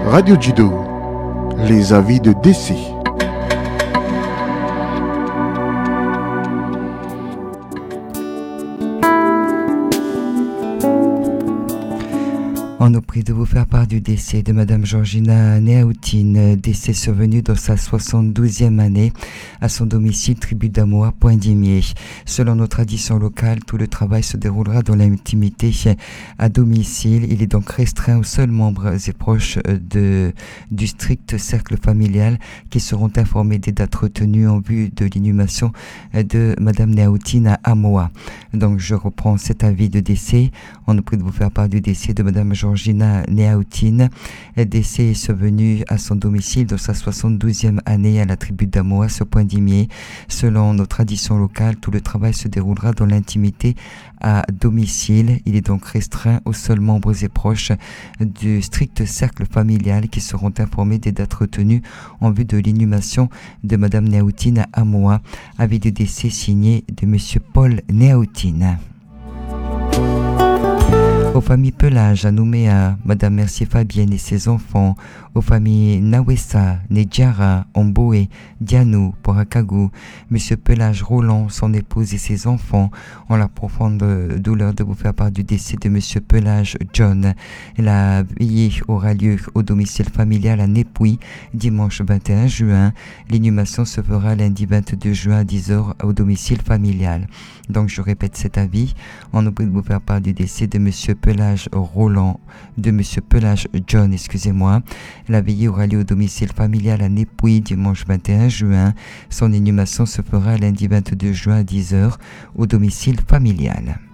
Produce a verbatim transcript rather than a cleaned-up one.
Radio Judo, les avis de décès. On nous prie de vous faire part du décès de Madame Georgina Néaoutine, décès survenu dans sa soixante-douzième année à son domicile tribu d'Amoa, Poindimier. Selon nos traditions locales, tout le travail se déroulera dans l'intimité à domicile. Il est donc restreint aux seuls membres et proches de, du strict cercle familial qui seront informés des dates retenues en vue de l'inhumation de Madame Néaoutine à Amoa. Donc je reprends cet avis de décès. On nous prie de vous faire part du décès de Madame Georgina Néaoutine, décès survenu à son domicile dans sa soixante-douzième année à la tribu d'Amoa, ce Poindimier. Selon nos traditions locales, tout le travail se déroulera dans l'intimité à domicile. Il est donc restreint aux seuls membres et proches du strict cercle familial qui seront informés des dates retenues en vue de l'inhumation de Madame Néaoutine à Amoa. Avis de décès signé de Monsieur Paul Néaoutine. Aux familles Pelage à Nouméa, Madame Mercier Fabienne et ses enfants, aux familles Nawessa, Nedjara, Omboé, Dianou, Porakagu, Monsieur Pelage Roland, son épouse et ses enfants, ont la profonde douleur de vous faire part du décès de Monsieur Pelage John. La veillée aura lieu au domicile familial à Népouy, dimanche vingt et un juin. L'inhumation se fera lundi vingt-deux juin à dix heures au domicile familial. Donc je répète cet avis, on nous prie de vous faire part du décès de Monsieur Pelage Roland, de Monsieur Pelage John, excusez-moi. La veillée aura lieu au domicile familial à Népouy, dimanche vingt et un juin. Son inhumation se fera lundi vingt-deux juin à dix heures au domicile familial.